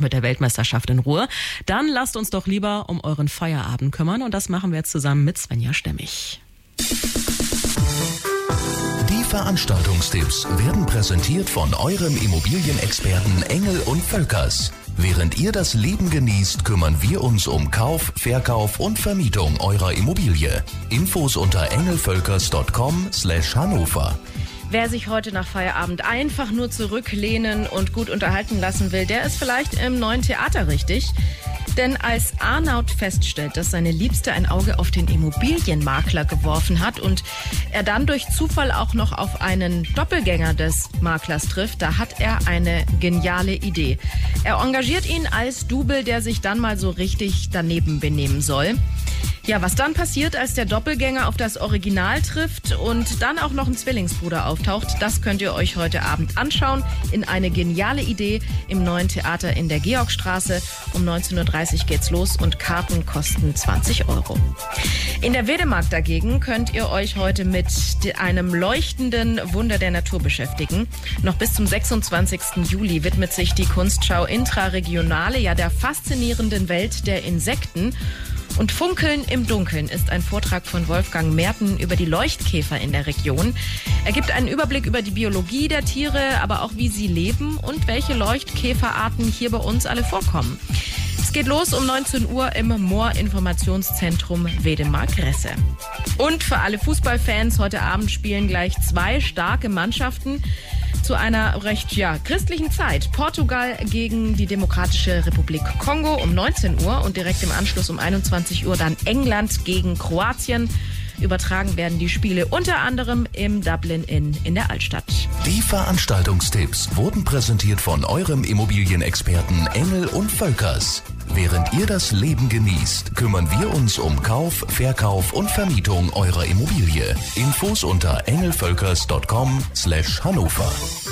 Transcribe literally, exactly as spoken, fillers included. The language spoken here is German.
mit der Weltmeisterschaft in Ruhe. Dann lasst uns doch lieber um euren Feierabend kümmern und das machen wir jetzt zusammen mit Svenja Stemmig. Die Veranstaltungstipps werden präsentiert von eurem Immobilienexperten Engel und Völkers. Während ihr das Leben genießt, kümmern wir uns um Kauf, Verkauf und Vermietung eurer Immobilie. Infos unter engelvölkers punkt com slash Hannover. Wer sich heute nach Feierabend einfach nur zurücklehnen und gut unterhalten lassen will, der ist vielleicht im neuen Theater richtig. Denn als Arnaud feststellt, dass seine Liebste ein Auge auf den Immobilienmakler geworfen hat und er dann durch Zufall auch noch auf einen Doppelgänger des Maklers trifft, da hat er eine geniale Idee. Er engagiert ihn als Double, der sich dann mal so richtig daneben benehmen soll. Ja, was dann passiert, als der Doppelgänger auf das Original trifft und dann auch noch ein Zwillingsbruder auftaucht, das könnt ihr euch heute Abend anschauen in eine geniale Idee im neuen Theater in der Georgstraße. Um neunzehn Uhr dreißig geht's los und Karten kosten zwanzig Euro. In der Wedemark dagegen könnt ihr euch heute mit einem leuchtenden Wunder der Natur beschäftigen. Noch bis zum sechsundzwanzigsten Juli widmet sich die Kunstschau Intraregionale ja der faszinierenden Welt der Insekten. Und Funkeln im Dunkeln ist ein Vortrag von Wolfgang Merten über die Leuchtkäfer in der Region. Er gibt einen Überblick über die Biologie der Tiere, aber auch wie sie leben und welche Leuchtkäferarten hier bei uns alle vorkommen. Es geht los um neunzehn Uhr im Moorinformationszentrum Wedemark-Resse. Und für alle Fußballfans, heute Abend spielen gleich zwei starke Mannschaften zu einer recht ja, christlichen Zeit. Portugal gegen die Demokratische Republik Kongo um neunzehn Uhr und direkt im Anschluss um einundzwanzig Uhr dann England gegen Kroatien. Übertragen werden die Spiele unter anderem im Dublin Inn in der Altstadt. Die Veranstaltungstipps wurden präsentiert von eurem Immobilienexperten Engel und Völkers. Während ihr das Leben genießt, kümmern wir uns um Kauf, Verkauf und Vermietung eurer Immobilie. Infos unter engelvölkers punkt com slash Hannover.